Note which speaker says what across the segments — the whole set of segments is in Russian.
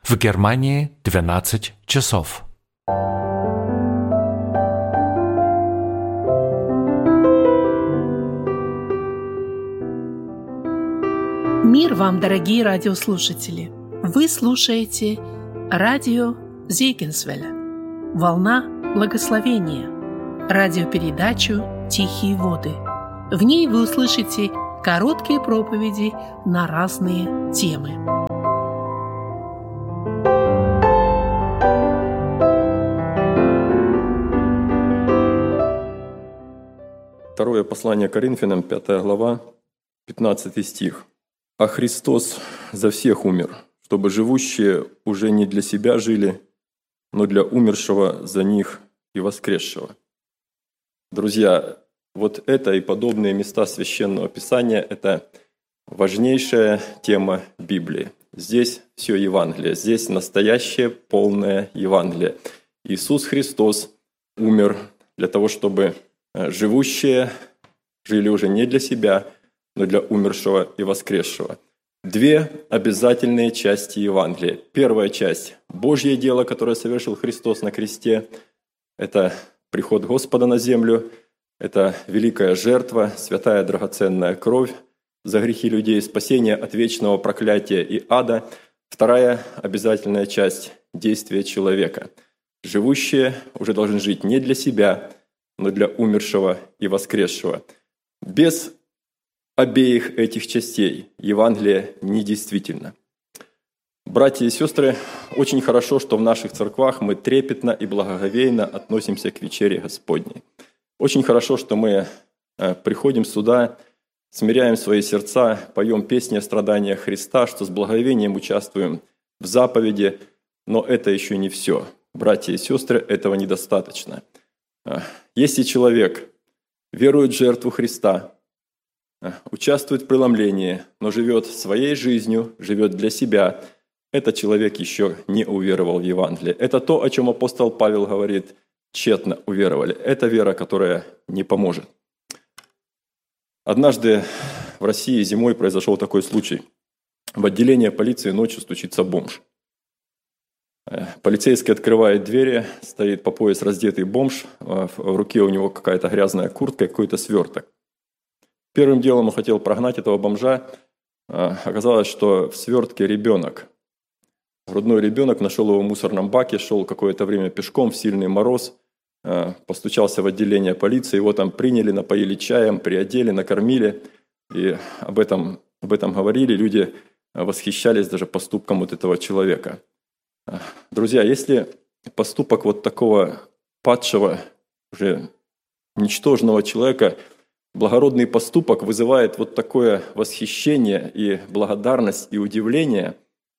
Speaker 1: В Германии 12 часов.
Speaker 2: Мир вам, дорогие радиослушатели! Вы слушаете радио Зейгенсвелля, волна благословения, радиопередачу «Тихие воды». В ней вы услышите короткие проповеди на разные темы.
Speaker 3: Второе послание Коринфянам, 5 глава, 15 стих. «А Христос за всех умер, чтобы живущие уже не для себя жили, но для умершего за них и воскресшего». Друзья, вот это и подобные места Священного Писания – это важнейшая тема Библии. Здесь все Евангелие, здесь настоящее полное Евангелие. Иисус Христос умер для того, чтобы живущие жили уже не для себя, но для умершего и воскресшего. Две обязательные части Евангелия. Первая часть – Божье дело, которое совершил Христос на кресте. Это приход Господа на землю, это великая жертва, святая драгоценная кровь за грехи людей, спасение от вечного проклятия и ада. Вторая обязательная часть – действия человека. Живущие уже должны жить не для себя, но для умершего и воскресшего. Без обеих этих частей Евангелие недействительно. Братья и сестры, очень хорошо, что в наших церквах мы трепетно и благоговейно относимся к вечере Господней. Очень хорошо, что мы приходим сюда, смиряем свои сердца, поем песни о страданиях Христа, что с благоговением участвуем в заповеди, но это еще не все. Братья и сестры, этого недостаточно. Если человек верует в жертву Христа, участвует в преломлении, но живет своей жизнью, живет для себя, этот человек еще не уверовал в Евангелие. Это то, о чем апостол Павел говорит, тщетно уверовали. Это вера, которая не поможет. Однажды в России зимой произошел такой случай. В отделение полиции ночью стучится бомж. Полицейский открывает двери, стоит по пояс раздетый бомж, в руке у него какая-то грязная куртка, какой-то сверток. Первым делом он хотел прогнать этого бомжа. Оказалось, что в свертке ребенок. Грудной ребенок, нашел его в мусорном баке, шел какое-то время пешком в сильный мороз, постучался в отделение полиции, его там приняли, напоили чаем, приодели, накормили. И об этом говорили, люди восхищались даже поступком вот этого человека. Друзья, если поступок вот такого падшего, уже ничтожного человека, благородный поступок вызывает вот такое восхищение и благодарность и удивление,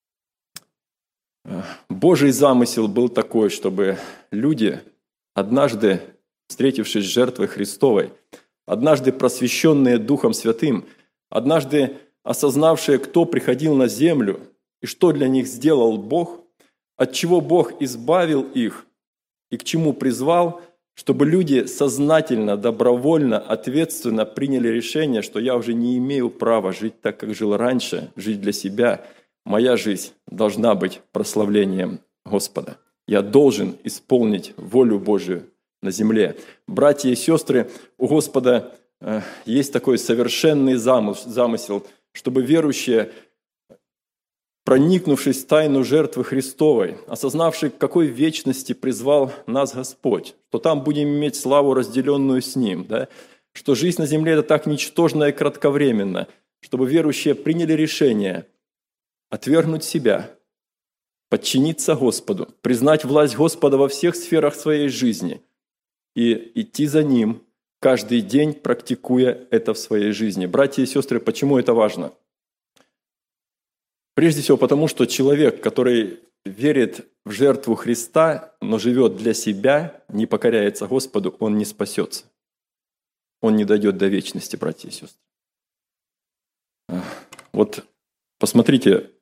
Speaker 3: Божий замысел был такой, чтобы люди, однажды встретившись с жертвой Христовой, однажды просвещенные Духом Святым, однажды осознавшие, кто приходил на землю и что для них сделал Бог, от чего Бог избавил их и к чему призвал, чтобы люди сознательно, добровольно, ответственно приняли решение, что я уже не имею права жить так, как жил раньше, жить для себя. Моя жизнь должна быть прославлением Господа. Я должен исполнить волю Божию на земле. Братья и сестры, у Господа есть такой совершенный замысел, чтобы верующие, проникнувшись в тайну жертвы Христовой, осознавший, к какой вечности призвал нас Господь, что там будем иметь славу, разделенную с Ним, да? Что жизнь на земле – это так ничтожно и кратковременно, чтобы верующие приняли решение отвергнуть себя, подчиниться Господу, признать власть Господа во всех сферах своей жизни и идти за Ним каждый день, практикуя это в своей жизни. Братья и сестры, почему это важно? Прежде всего потому, что человек, который верит в жертву Христа, но живет для себя, не покоряется Господу, он не спасется. Он не дойдет до вечности, братья и сестры. Вот посмотрите,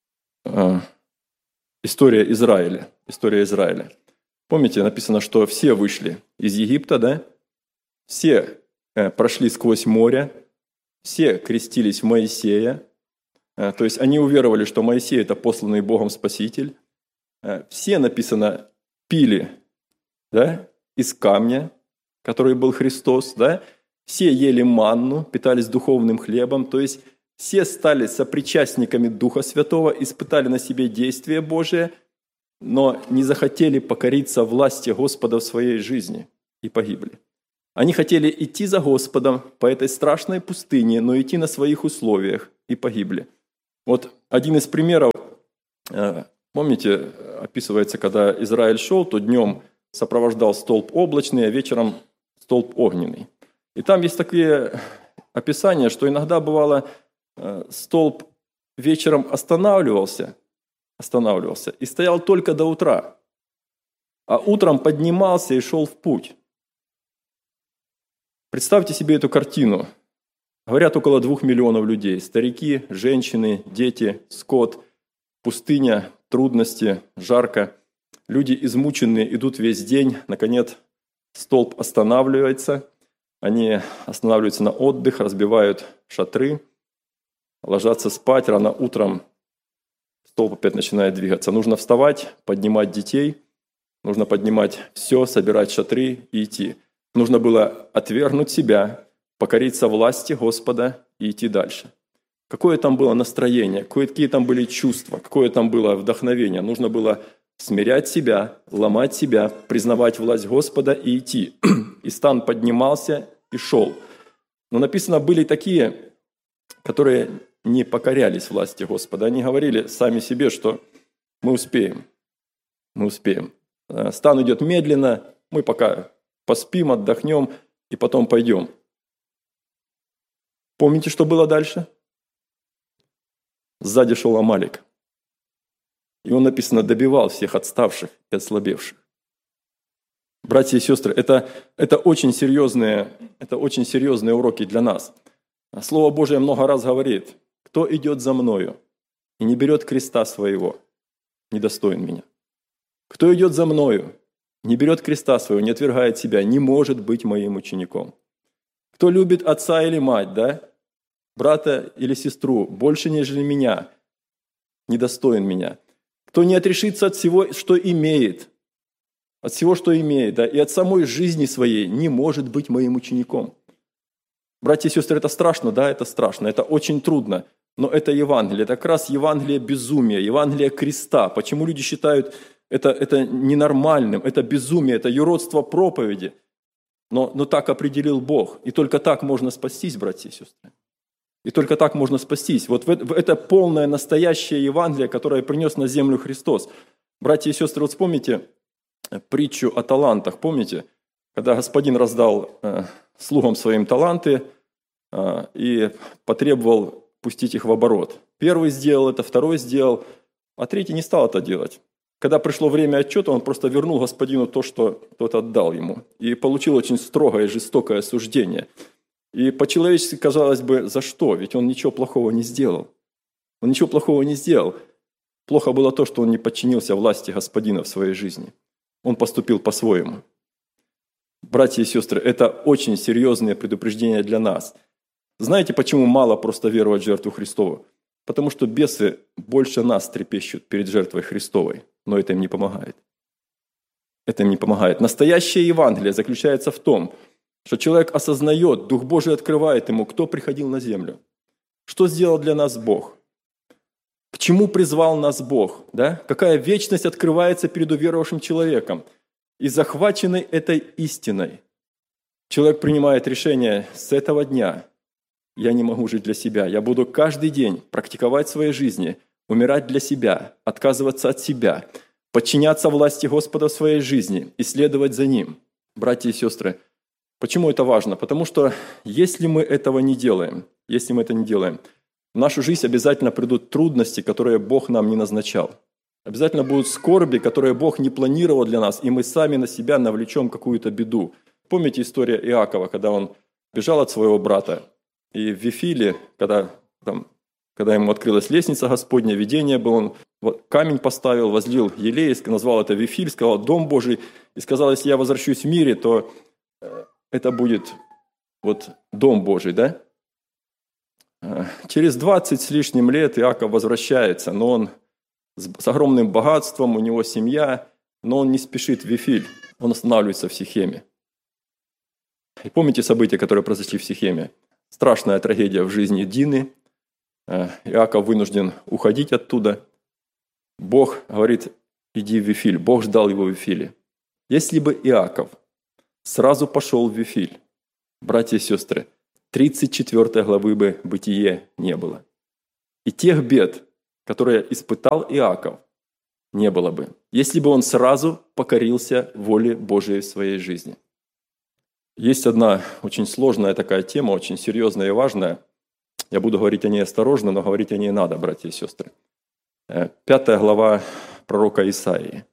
Speaker 3: история Израиля. Помните, написано, что все вышли из Египта, да? Все прошли сквозь море, все крестились в Моисея. То есть они уверовали, что Моисей – это посланный Богом Спаситель. все, написано, пили, да, из камня, который был Христос, да, все ели манну, питались духовным хлебом, то есть все стали сопричастниками Духа Святого, испытали на себе действие Божие, но не захотели покориться власти Господа в своей жизни и погибли. Они хотели идти за Господом по этой страшной пустыне, но идти на своих условиях и погибли. Вот один из примеров, помните, описывается, когда Израиль шел, то днем сопровождал столб облачный, а вечером столб огненный. И там есть такие описания, что иногда бывало, столб вечером останавливался и стоял только до утра, а утром поднимался и шел в путь. Представьте себе эту картину. Говорят, около 2 миллионов людей. Старики, женщины, дети, скот, пустыня, трудности, жарко. Люди измученные идут весь день. Наконец, столб останавливается. Они останавливаются на отдых, разбивают шатры, ложатся спать. Рано утром столб опять начинает двигаться. Нужно вставать, поднимать детей. Нужно поднимать все, собирать шатры и идти. Нужно было отвергнуть себя, покориться власти Господа и идти дальше. Какое там было настроение, какие там были чувства, какое там было вдохновение. Нужно было смирять себя, ломать себя, признавать власть Господа и идти. И стан поднимался и шел. Но написано, были такие, которые не покорялись власти Господа. Они говорили сами себе, что мы успеем. Стан идет медленно, мы пока поспим, отдохнем и потом пойдем. Помните, что было дальше? Сзади шел Амалик. И он, написано, добивал всех отставших и ослабевших. Братья и сестры, это очень серьезные уроки для нас. Слово Божие много раз говорит, кто идет за мною и не берет креста своего, недостоин меня. Кто идет за мною, не берет креста своего, не отвергает себя, не может быть моим учеником. Кто любит отца или мать, да, брата или сестру, больше, нежели меня, недостоин меня. Кто не отрешится от всего, что имеет, да, и от самой жизни своей, не может быть моим учеником. Братья и сестры, это страшно, да, это страшно, это очень трудно, но это Евангелие, это как раз Евангелие безумия, Евангелие креста. Почему люди считают это ненормальным, это безумие, это юродство проповеди. Но так определил Бог. И только так можно спастись, братья и сестры. И только так можно спастись. Вот это полное, настоящее Евангелие, которое принес на землю Христос. Братья и сестры, вот вспомните притчу о талантах. Помните, когда Господин раздал слугам своим таланты и потребовал пустить их в оборот. Первый сделал это, второй сделал, а третий не стал это делать. Когда пришло время отчета, он просто вернул господину то, что тот отдал ему. И получил очень строгое и жестокое осуждение. И по-человечески, казалось бы, за что? Ведь он ничего плохого не сделал. Он ничего плохого не сделал. Плохо было то, что он не подчинился власти господина в своей жизни. Он поступил по-своему. Братья и сестры, это очень серьезные предупреждения для нас. Знаете, почему мало просто веровать в жертву Христову? Потому что бесы больше нас трепещут перед жертвой Христовой. Но это им не помогает. Это им не помогает. Настоящее Евангелие заключается в том, что человек осознает, Дух Божий открывает ему, кто приходил на землю. Что сделал для нас Бог? К чему призвал нас Бог? Да? Какая вечность открывается перед уверовавшим человеком? И захваченный этой истиной человек принимает решение: с этого дня я не могу жить для себя. Я буду каждый день практиковать в своей жизни, умирать для себя, отказываться от себя, подчиняться власти Господа в своей жизни и следовать за Ним. Братья и сестры, почему это важно? Потому что если мы этого не делаем, в нашу жизнь обязательно придут трудности, которые Бог нам не назначал. Обязательно будут скорби, которые Бог не планировал для нас, и мы сами на себя навлечем какую-то беду. Помните историю Иакова, когда он бежал от своего брата, и в Вифиле, когда ему открылась лестница Господня, видение было, он камень поставил, возлил елей, назвал это Вифиль, сказал «Дом Божий», и сказал, если я возвращусь в мире, то это будет Дом Божий, да? Через 20 с лишним лет Иаков возвращается, но он с огромным богатством, у него семья, но он не спешит в Вифиль, он останавливается в Сихеме. И помните события, которые произошли в Сихеме? Страшная трагедия в жизни Дины. Иаков вынужден уходить оттуда. Бог говорит, иди в Вифиль. Бог ждал его в Вифиле. Если бы Иаков сразу пошел в Вифиль, братья и сестры, 34 главы бы Бытие не было. И тех бед, которые испытал Иаков, не было бы, если бы он сразу покорился воле Божией в своей жизни. Есть одна очень сложная такая тема, очень серьезная и важная. Я буду говорить о ней осторожно, но говорить о ней надо, братья и сестры. 5 глава пророка Исаии.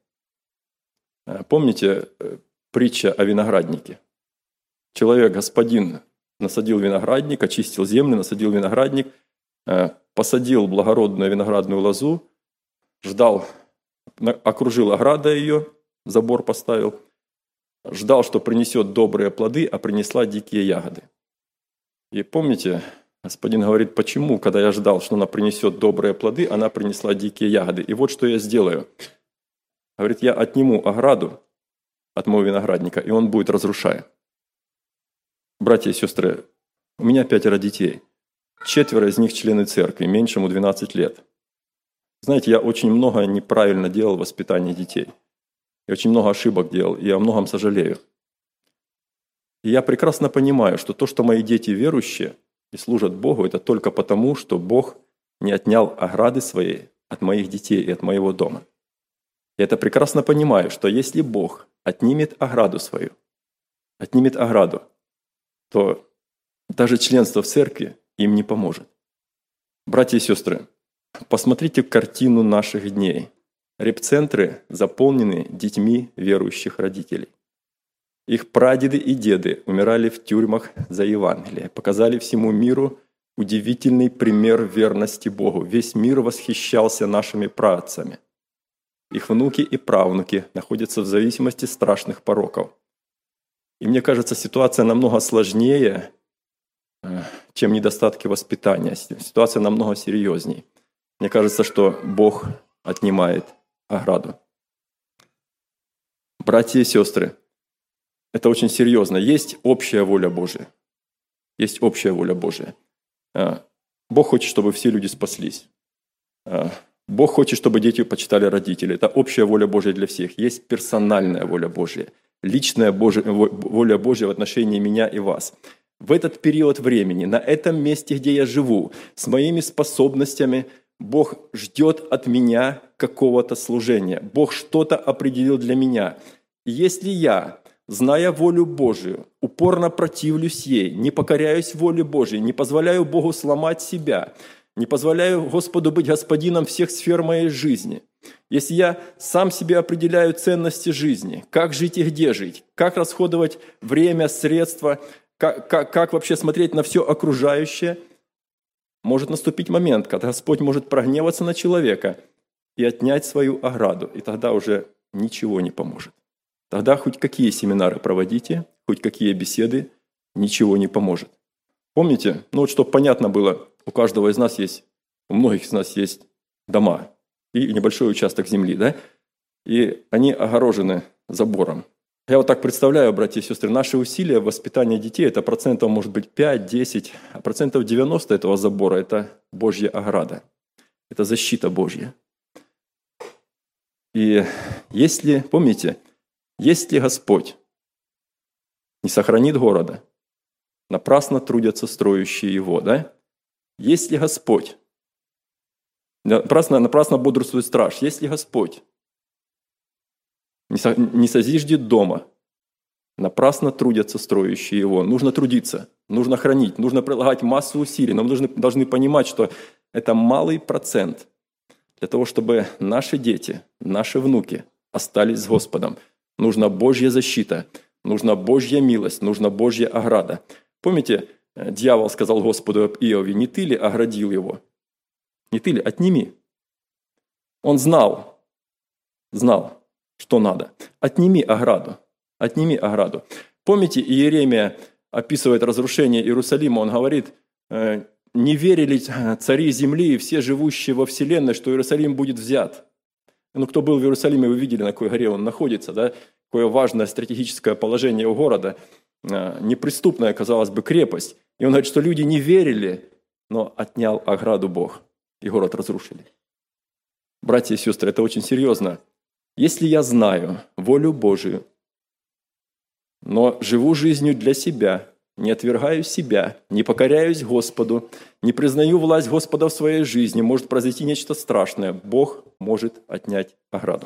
Speaker 3: Помните притча о винограднике? Человек, господин, насадил виноградник, очистил землю, насадил виноградник, посадил благородную виноградную лозу, ждал, окружил оградой ее, забор поставил, ждал, что принесет добрые плоды, а принесла дикие ягоды. И помните, господин говорит, почему, когда я ждал, что она принесет добрые плоды, она принесла дикие ягоды. И вот что я сделаю. Говорит, я отниму ограду от моего виноградника, и он будет разрушая. Братья и сестры, у меня 5 детей. 4 из них члены церкви, меньшему 12 лет. Знаете, я очень много неправильно делал в воспитании детей. Я очень много ошибок делал, и о многом сожалею. И я прекрасно понимаю, что то, что мои дети верующие и служат Богу, это только потому, что Бог не отнял ограды своей от моих детей и от моего дома. Я это прекрасно понимаю, что если Бог отнимет ограду свою, отнимет ограду, то даже членство в церкви им не поможет. Братья и сестры, посмотрите картину наших дней. Репцентры заполнены детьми верующих родителей. Их прадеды и деды умирали в тюрьмах за Евангелие, показали всему миру удивительный пример верности Богу. Весь мир восхищался нашими праотцами. Их внуки и правнуки находятся в зависимости страшных пороков. И мне кажется, ситуация намного сложнее, чем недостатки воспитания. Ситуация намного серьезнее. Мне кажется, что Бог отнимает ограду. Братья и сестры, это очень серьезно. Есть общая воля Божия. Есть общая воля Божия. Бог хочет, чтобы все люди спаслись. Бог хочет, чтобы дети почитали родителей. Это общая воля Божия для всех. Есть персональная воля Божия. Личная воля Божия в отношении меня и вас. В этот период времени, на этом месте, где я живу, с моими способностями, Бог ждет от меня какого-то служения. Бог что-то определил для меня. И если я, зная волю Божию, упорно противлюсь ей, не покоряюсь воле Божией, не позволяю Богу сломать себя, не позволяю Господу быть господином всех сфер моей жизни, если я сам себе определяю ценности жизни, как жить и где жить, как расходовать время, средства, как вообще смотреть на все окружающее, может наступить момент, когда Господь может прогневаться на человека и отнять свою ограду, и тогда уже ничего не поможет. Тогда хоть какие семинары проводите, хоть какие беседы, ничего не поможет. Помните, вот чтобы понятно было, у каждого из нас есть, у многих из нас есть дома и небольшой участок земли, да? И они огорожены забором. Я вот так представляю, братья и сестры, наши усилия в воспитании детей, это процентов может быть 5-10, а процентов 90 этого забора – это Божья ограда, это защита Божья. И если, помните, если Господь не сохранит города, напрасно трудятся строящие его, да? Если Господь, напрасно бодрствует страж, если Господь не созиждет дома, напрасно трудятся строящие его. Нужно трудиться, нужно хранить, нужно прилагать массу усилий, но мы должны понимать, что это малый процент для того, чтобы наши дети, наши внуки остались с Господом. Нужна Божья защита, нужна Божья милость, нужна Божья ограда. Помните, дьявол сказал Господу об Иове: не ты ли оградил его? Не ты ли? Отними. Он знал, что надо. Отними ограду. Отними ограду. Помните, Иеремия описывает разрушение Иерусалима, он говорит: не верили цари земли и все живущие во вселенной, что Иерусалим будет взят. Кто был в Иерусалиме, вы видели, на какой горе он находится, да? Какое важное стратегическое положение у города, неприступная, казалось бы, крепость. И он говорит, что люди не верили, но отнял ограду Бог, и город разрушили. Братья и сестры, это очень серьезно. Если я знаю волю Божию, но живу жизнью для себя, не отвергаю себя, не покоряюсь Господу, не признаю власть Господа в своей жизни, может произойти нечто страшное. Бог может отнять ограду.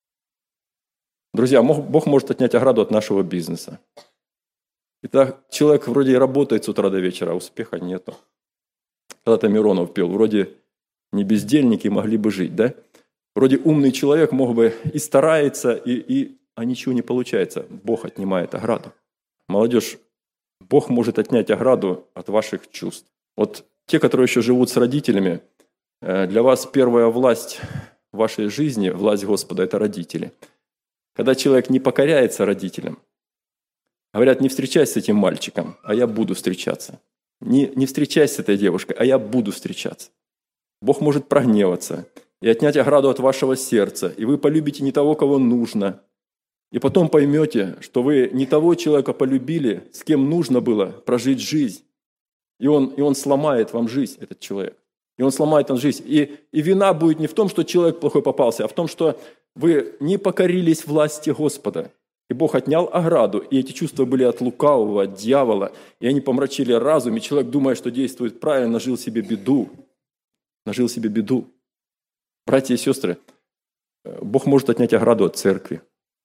Speaker 3: Друзья, Бог может отнять ограду от нашего бизнеса. Итак, человек вроде и работает с утра до вечера, а успеха нету. Когда-то Миронов пел, вроде не бездельники могли бы жить, да? Вроде умный человек мог бы и старается, а ничего не получается. Бог отнимает ограду. Молодежь, Бог может отнять ограду от ваших чувств. Вот те, которые еще живут с родителями, для вас первая власть в вашей жизни, власть Господа – это родители. Когда человек не покоряется родителям, говорят, не встречайся с этим мальчиком, а я буду встречаться. Не встречайся с этой девушкой, а я буду встречаться. Бог может прогневаться и отнять ограду от вашего сердца, и вы полюбите не того, кого нужно. И потом поймете, что вы не того человека полюбили, с кем нужно было прожить жизнь. И он сломает вам жизнь, этот человек. И он сломает вам жизнь. И вина будет не в том, что человек плохой попался, а в том, что вы не покорились власти Господа. И Бог отнял ограду, и эти чувства были от лукавого, от дьявола, и они помрачили разум, и человек, думая, что действует правильно, нажил себе беду. Нажил себе беду. Братья и сестры, Бог может отнять ограду от церкви.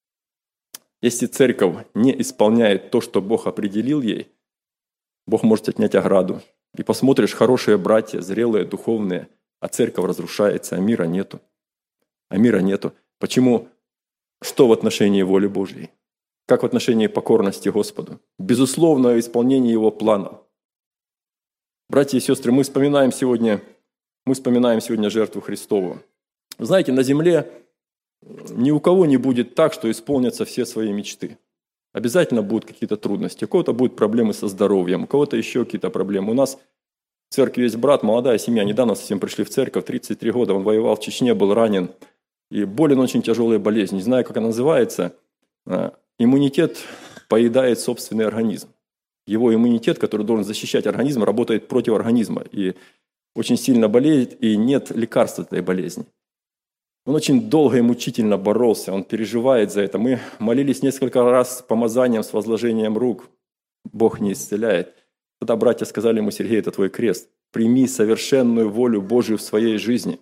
Speaker 3: Если церковь не исполняет то, что Бог определил ей, Бог может отнять ограду. И посмотришь, хорошие братья, зрелые, духовные, а церковь разрушается, а мира нету. А мира нету. Почему? Что в отношении воли Божьей? Как в отношении покорности Господу? Безусловное исполнение Его планов. Братья и сестры, мы вспоминаем сегодня жертву Христову. Вы знаете, на земле ни у кого не будет так, что исполнятся все свои мечты. Обязательно будут какие-то трудности. У кого-то будут проблемы со здоровьем, у кого-то еще какие-то проблемы. У нас в церкви есть брат, молодая семья, недавно совсем пришли в церковь, 33 года, он воевал в Чечне, был ранен. И болен очень тяжелой болезнью. Не знаю, как она называется. Иммунитет поедает собственный организм. Его иммунитет, который должен защищать организм, работает против организма. И очень сильно болеет, и нет лекарства от этой болезни. Он очень долго и мучительно боролся, он переживает за это. Мы молились несколько раз с помазанием, с возложением рук. Бог не исцеляет. Тогда братья сказали ему: Сергей, это твой крест. Прими совершенную волю Божию в своей жизни.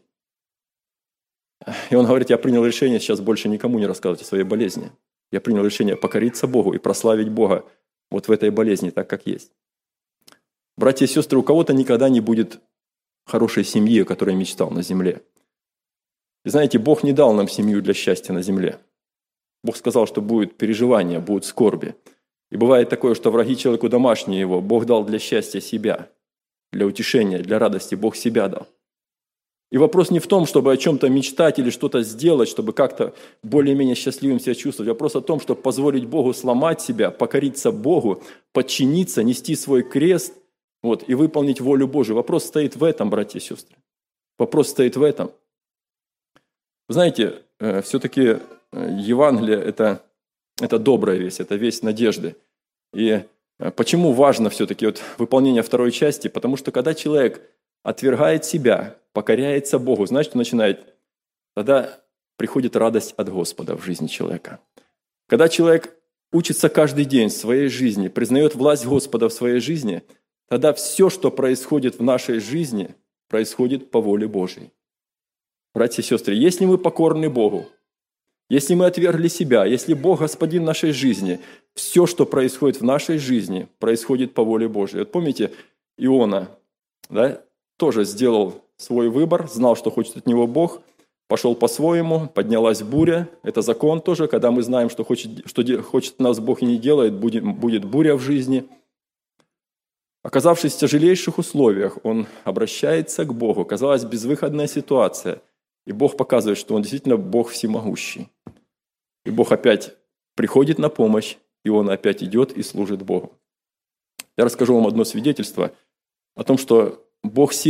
Speaker 3: И он говорит: я принял решение сейчас больше никому не рассказывать о своей болезни. Я принял решение покориться Богу и прославить Бога вот в этой болезни, так как есть. Братья и сестры, у кого-то никогда не будет хорошей семьи, о которой мечтал на земле. И знаете, Бог не дал нам семью для счастья на земле. Бог сказал, что будет переживания, будут скорби. И бывает такое, что враги человеку домашние его. Бог дал для счастья себя, для утешения, для радости. Бог себя дал. И вопрос не в том, чтобы о чем-то мечтать или что-то сделать, чтобы как-то более-менее счастливым себя чувствовать. Вопрос о том, чтобы позволить Богу сломать себя, покориться Богу, подчиниться, нести свой крест и выполнить волю Божию. Вопрос стоит в этом, братья и сестры. Вопрос стоит в этом. Вы знаете, все-таки Евангелие – это добрая весть, это весть надежды. И почему важно все-таки выполнение второй части? Потому что когда человек отвергает себя, покоряется Богу, знаете, что начинает? Тогда приходит радость от Господа в жизни человека. Когда человек учится каждый день в своей жизни, признает власть Господа в своей жизни, тогда все, что происходит в нашей жизни, происходит по воле Божьей. Братья и сестры, если мы покорны Богу, если мы отвергли себя, если Бог Господин нашей жизни, все, что происходит в нашей жизни, происходит по воле Божьей. Вот помните, Иона, да, тоже сделал свой выбор, знал, что хочет от него Бог, пошел по-своему, поднялась буря. Это закон тоже, когда мы знаем, что хочет от нас Бог и не делает, будет буря в жизни. Оказавшись в тяжелейших условиях, он обращается к Богу. Казалось, безвыходная ситуация. И Бог показывает, что Он действительно Бог всемогущий. И Бог опять приходит на помощь, и он опять идет и служит Богу. Я расскажу вам одно свидетельство о том, что Бог силен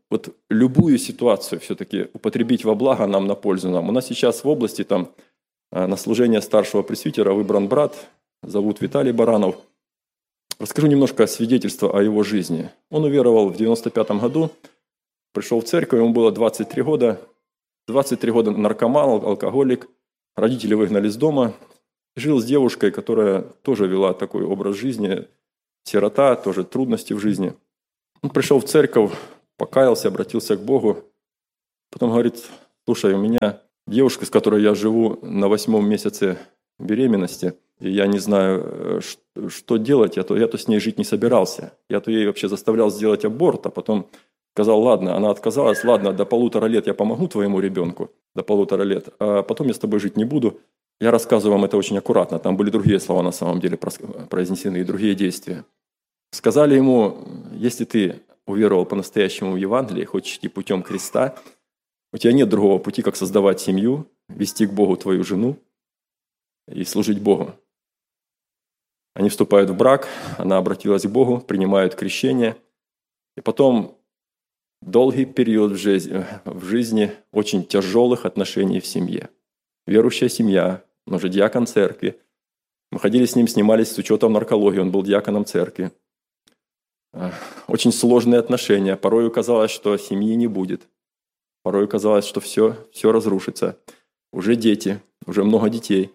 Speaker 3: вот любую ситуацию все-таки употребить во благо нам, на пользу нам. У нас сейчас в области там на служение старшего пресвитера выбран брат, зовут Виталий Баранов. Расскажу немножко свидетельства о его жизни. Он уверовал в 95 году, пришел в церковь, ему было 23 года. 23 года наркоман, алкоголик, родители выгнали из дома. Жил с девушкой, которая тоже вела такой образ жизни, сирота, тоже трудности в жизни. Он пришел в церковь, покаялся, обратился к Богу. Потом говорит: слушай, у меня девушка, с которой я живу на 8-м месяце беременности, и я не знаю, что делать, я-то с ней жить не собирался. Я-то ей вообще заставлял сделать аборт, а потом сказал: ладно, она отказалась, ладно, до 1,5 лет я помогу твоему ребенку, до 1,5 лет, а потом я с тобой жить не буду. Я рассказываю вам это очень аккуратно, там были другие слова на самом деле произнесены и другие действия. Сказали ему: если ты уверовал по-настоящему в Евангелие, хочешь идти путем креста, у тебя нет другого пути, как создавать семью, вести к Богу твою жену и служить Богу. Они вступают в брак, она обратилась к Богу, принимают крещение, и потом долгий период в жизни очень тяжелых отношений в семье. Верующая семья, он уже диакон церкви. Мы ходили с ним, снимались с учетом наркологии, он был диаконом церкви. Очень сложные отношения. Порой казалось, что семьи не будет. Порой казалось, что все разрушится. Уже дети, уже много детей.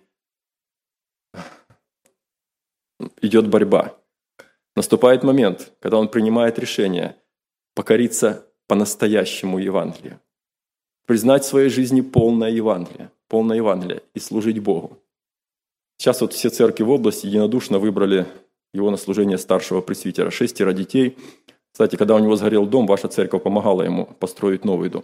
Speaker 3: Идет борьба. Наступает момент, когда он принимает решение покориться по-настоящему Евангелию. Признать в своей жизни полное Евангелие и служить Богу. Сейчас вот все церкви в области единодушно выбрали его на служение старшего пресвитера. 6 детей. Кстати, когда у него сгорел дом, ваша церковь помогала ему построить новый дом.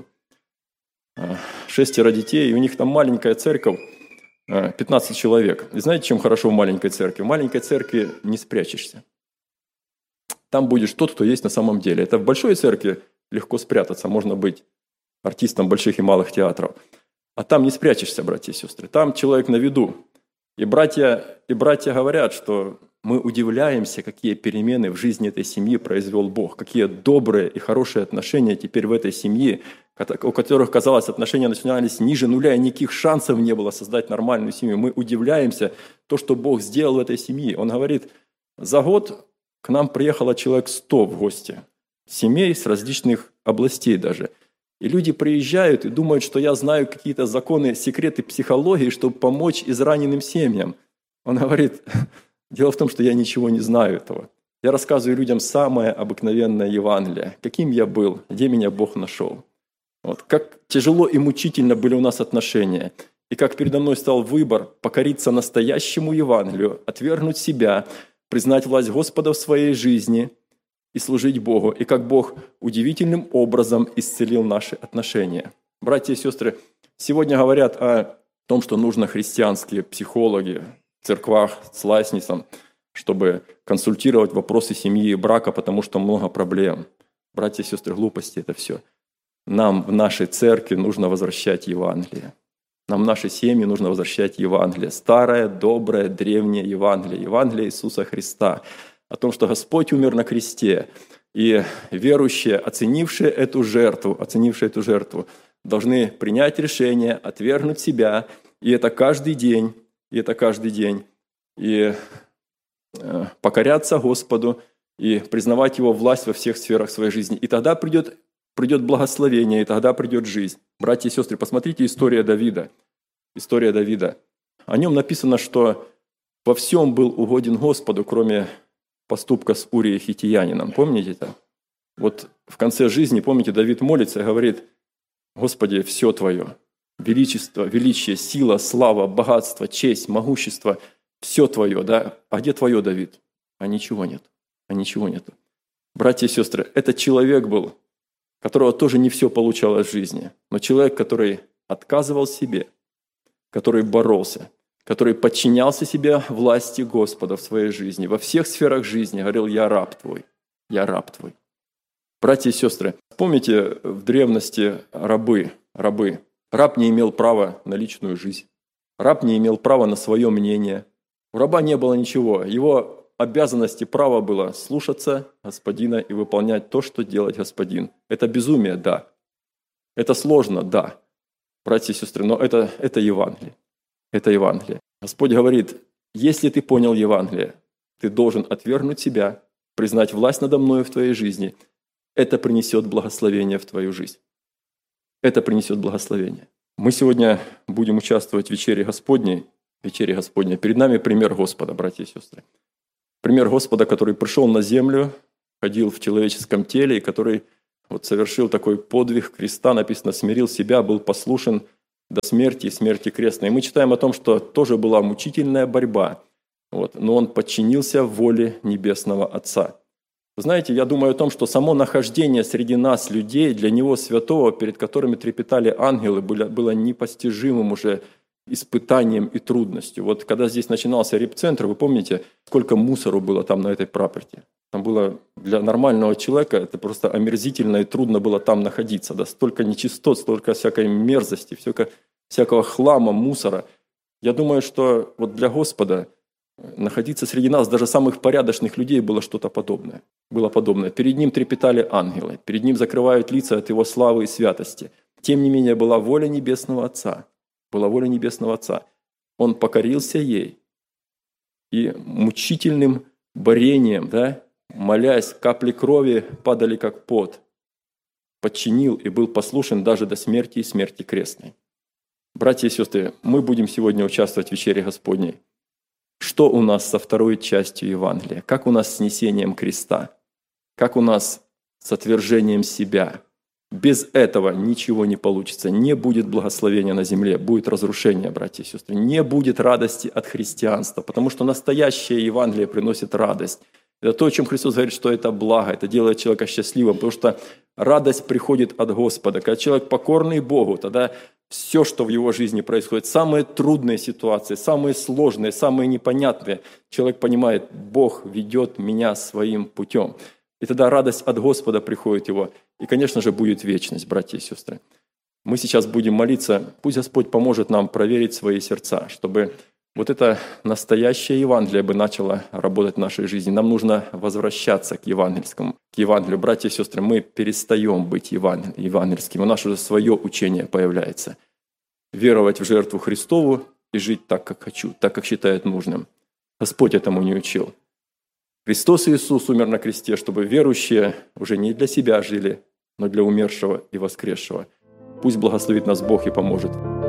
Speaker 3: 6 детей, и у них там маленькая церковь, 15 человек. И знаете, чем хорошо в маленькой церкви? В маленькой церкви не спрячешься. Там будешь тот, кто есть на самом деле. Это в большой церкви легко спрятаться, можно быть артистом больших и малых театров. А там не спрячешься, братья и сестры. Там человек на виду. И братья говорят, что мы удивляемся, какие перемены в жизни этой семьи произвел Бог, какие добрые и хорошие отношения теперь в этой семье, у которых, казалось, отношения начинались ниже нуля, и никаких шансов не было создать нормальную семью. Мы удивляемся то, что Бог сделал в этой семье. Он говорит: за год к нам приехало человек 100 в гости, семей с различных областей даже. И люди приезжают и думают, что я знаю какие-то законы, секреты психологии, чтобы помочь израненным семьям. Он говорит: дело в том, что я ничего не знаю этого. Я рассказываю людям самое обыкновенное Евангелие, каким я был, где меня Бог нашел. Вот. Как тяжело и мучительно были у нас отношения. И как передо мной стал выбор покориться настоящему Евангелию, отвергнуть себя, признать власть Господа в своей жизни и служить Богу. И как Бог удивительным образом исцелил наши отношения. Братья и сестры, сегодня говорят о том, что нужно христианские психологи в церквах с лайснисом, чтобы консультировать вопросы семьи и брака, потому что много проблем. Братья и сестры, глупости это все. Нам в нашей церкви нужно возвращать Евангелие. Нам в нашей семье нужно возвращать Евангелие. Старое, доброе, древнее Евангелие. Евангелие Иисуса Христа. О том, что Господь умер на кресте. И верующие, оценившие эту жертву, должны принять решение, отвергнуть себя. И это каждый день. И покоряться Господу. И признавать Его власть во всех сферах своей жизни. И тогда придет благословение, и тогда придет жизнь. Братья и сестры, посмотрите история Давида. О нем написано, что во всем был угоден Господу, кроме поступка с Урией Хиттиянином. Помните это? Вот в конце жизни, помните, Давид молится и говорит: Господи, все Твое, величество, величие, сила, слава, богатство, честь, могущество, все Твое, да? А где Твое, Давид? А ничего нет. Братья и сестры, этот человек был, которого тоже не все получалось в жизни, но человек, который отказывал себе, который боролся, который подчинялся себе власти Господа в своей жизни, во всех сферах жизни, говорил: я раб твой. Братья и сестры, помните в древности рабы. Раб не имел права на личную жизнь. Раб не имел права на свое мнение. У раба не было ничего. Его обязанность и право было слушаться Господина и выполнять то, что делает Господин. Это безумие, да. Это сложно, да. Братья и сестры, но это Евангелие. Это Евангелие. Господь говорит, если ты понял Евангелие, ты должен отвергнуть себя, признать власть надо мною в твоей жизни. Это принесет благословение в твою жизнь. Это принесет благословение. Мы сегодня будем участвовать в вечере Господней. Перед нами пример Господа, братья и сестры. Пример Господа, который пришел на землю, ходил в человеческом теле, и который совершил такой подвиг креста, написано, смирил себя, был послушен до смерти и смерти крестной. И мы читаем о том, что тоже была мучительная борьба, но он подчинился воле Небесного Отца. Вы знаете, я думаю о том, что само нахождение среди нас, людей, для Него святого, перед которыми трепетали ангелы, было непостижимым уже испытанием и трудностью. Когда здесь начинался репцентр, вы помните, сколько мусору было там на этой проперти? Там было для нормального человека, это просто омерзительно и трудно было там находиться. Да? Столько нечистот, столько всякой мерзости, всякого хлама, мусора. Я думаю, что для Господа находиться среди нас, даже самых порядочных людей, было что-то подобное. Было подобное. Перед Ним трепетали ангелы, перед Ним закрывают лица от Его славы и святости. Тем не менее, была воля Небесного Отца. Была воля Небесного Отца. Он покорился ей. И мучительным борением, молясь, капли крови падали как пот. Подчинил и был послушен даже до смерти и смерти крестной. Братья и сестры, мы будем сегодня участвовать в вечере Господней. Что у нас со второй частью Евангелия? Как у нас с несением креста? Как у нас с отвержением себя? Без этого ничего не получится. Не будет благословения на земле, будет разрушение, братья и сестры. Не будет радости от христианства, потому что настоящее Евангелие приносит радость. Это то, о чем Христос говорит, что это благо, это делает человека счастливым, потому что радость приходит от Господа. Когда человек покорный Богу, тогда все, что в его жизни происходит, самые трудные ситуации, самые сложные, самые непонятные, человек понимает, Бог ведет меня своим путем. И тогда радость от Господа приходит его. И, конечно же, будет вечность, братья и сестры. Мы сейчас будем молиться, пусть Господь поможет нам проверить свои сердца, чтобы это настоящее Евангелие бы начало работать в нашей жизни. Нам нужно возвращаться к Евангелию. Братья и сестры, мы перестаем быть евангельским. У нас уже свое учение появляется. Веровать в жертву Христову и жить так, как хочу, так, как считает нужным. Господь этому не учил. Христос Иисус умер на кресте, чтобы верующие уже не для себя жили, но для умершего и воскресшего. Пусть благословит нас Бог и поможет.